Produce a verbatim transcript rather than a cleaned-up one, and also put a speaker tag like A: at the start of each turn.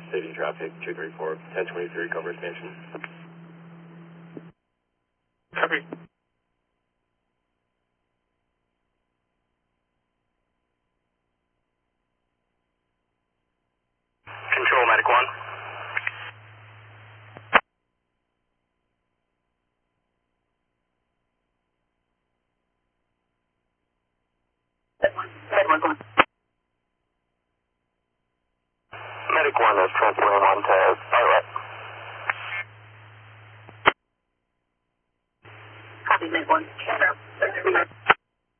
A: City traffic, two three four, ten twenty-three, cover expansion.
B: Copy. Control, Medic one. Medic one is transporting one to Starlight.